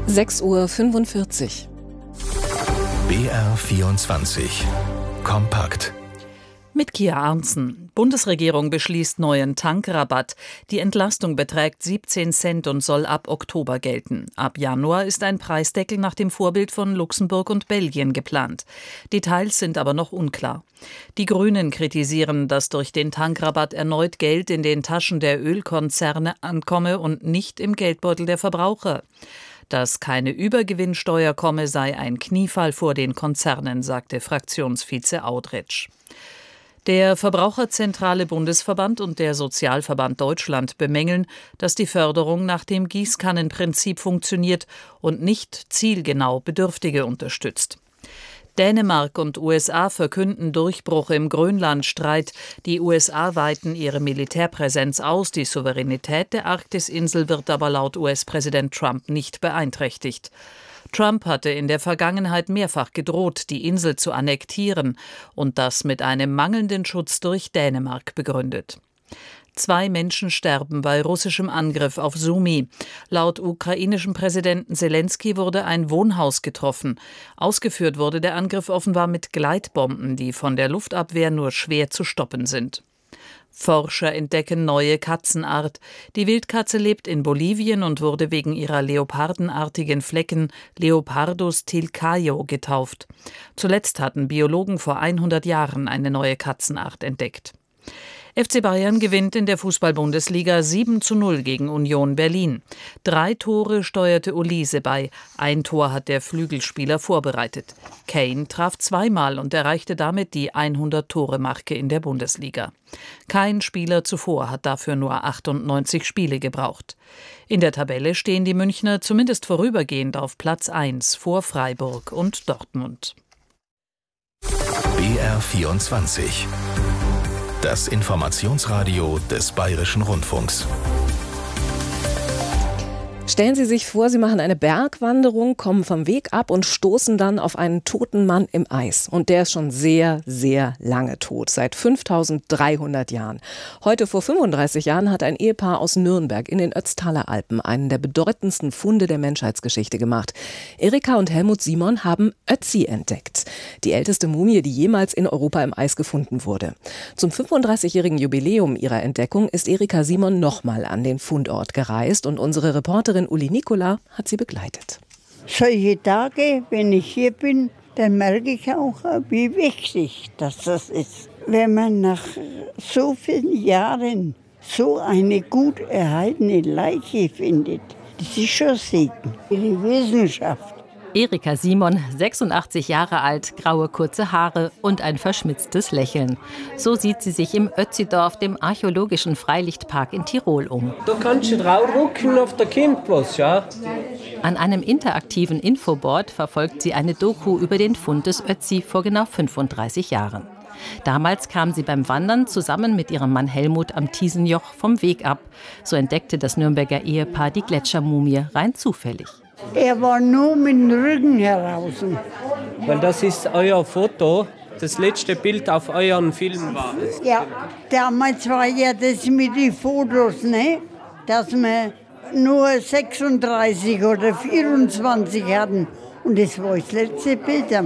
6:45 Uhr. BR24 Kompakt. Mit Kia Arntzen. Bundesregierung beschließt neuen Tankrabatt. Die Entlastung beträgt 17 Cent und soll ab Oktober gelten. Ab Januar ist ein Preisdeckel nach dem Vorbild von Luxemburg und Belgien geplant. Details sind aber noch unklar. Die Grünen kritisieren, dass durch den Tankrabatt erneut Geld in den Taschen der Ölkonzerne ankomme und nicht im Geldbeutel der Verbraucher. Dass keine Übergewinnsteuer komme, sei ein Kniefall vor den Konzernen, sagte Fraktionsvize Audretsch. Der Verbraucherzentrale Bundesverband und der Sozialverband Deutschland bemängeln, dass die Förderung nach dem Gießkannenprinzip funktioniert und nicht zielgenau Bedürftige unterstützt. Dänemark und USA verkünden Durchbruch im Grönlandstreit. Die USA weiten ihre Militärpräsenz aus. Die Souveränität der Arktisinsel wird aber laut US-Präsident Trump nicht beeinträchtigt. Trump hatte in der Vergangenheit mehrfach gedroht, die Insel zu annektieren und das mit einem mangelnden Schutz durch Dänemark begründet. 2 Menschen sterben bei russischem Angriff auf Sumy. Laut ukrainischem Präsidenten Selenskyj wurde ein Wohnhaus getroffen. Ausgeführt wurde der Angriff offenbar mit Gleitbomben, die von der Luftabwehr nur schwer zu stoppen sind. Forscher entdecken neue Katzenart. Die Wildkatze lebt in Bolivien und wurde wegen ihrer leopardenartigen Flecken Leopardus tilcaio getauft. Zuletzt hatten Biologen vor 100 Jahren eine neue Katzenart entdeckt. FC Bayern gewinnt in der Fußball-Bundesliga 7:0 gegen Union Berlin. 3 Tore steuerte Olise bei, 1 Tor hat der Flügelspieler vorbereitet. Kane traf 2-mal und erreichte damit die 100-Tore-Marke in der Bundesliga. Kein Spieler zuvor hat dafür nur 98 Spiele gebraucht. In der Tabelle stehen die Münchner zumindest vorübergehend auf Platz 1 vor Freiburg und Dortmund. BR24 Das Informationsradio des Bayerischen Rundfunks. Stellen Sie sich vor, Sie machen eine Bergwanderung, kommen vom Weg ab und stoßen dann auf einen toten Mann im Eis. Und der ist schon sehr, sehr lange tot, seit 5300 Jahren. Heute vor 35 Jahren hat ein Ehepaar aus Nürnberg in den Ötztaler Alpen einen der bedeutendsten Funde der Menschheitsgeschichte gemacht. Erika und Helmut Simon haben Ötzi entdeckt. Die älteste Mumie, die jemals in Europa im Eis gefunden wurde. Zum 35-jährigen Jubiläum ihrer Entdeckung ist Erika Simon nochmal an den Fundort gereist und unsere Reporterin Uli Nikola hat sie begleitet. Solche Tage, wenn ich hier bin, dann merke ich auch, wie wichtig das ist. Wenn man nach so vielen Jahren so eine gut erhaltene Leiche findet, das ist schon Segen für die Wissenschaft. Erika Simon, 86 Jahre alt, graue kurze Haare und ein verschmitztes Lächeln. So sieht sie sich im Ötzidorf, dem archäologischen Freilichtpark in Tirol, um. Da kannst du drauf ruckeln, auf der kommt was, ja. An einem interaktiven Infoboard verfolgt sie eine Doku über den Fund des Ötzi vor genau 35 Jahren. Damals kam sie beim Wandern zusammen mit ihrem Mann Helmut am Tiesenjoch vom Weg ab. So entdeckte das Nürnberger Ehepaar die Gletschermumie rein zufällig. Er war nur mit dem Rücken heraus. Weil das ist euer Foto, das letzte Bild auf euren Film war. Ja, damals war ja das mit den Fotos, ne? Dass wir nur 36 oder 24 hatten. Und das war das letzte Bild.